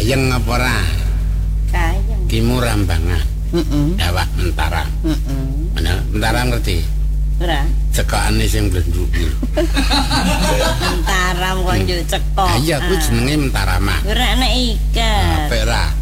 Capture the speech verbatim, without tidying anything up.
Gayeng apa ora? Gayeng. Ki Murambangan. Heeh. Dawak Mentaram. Heeh. Mana Mentaram ngerti? Ora. Cekakane sing blenduk iki. Mentaram kok njuk cekok. Iya, kuwi jenenge Mentarama. Ora nek iket. Apik ra?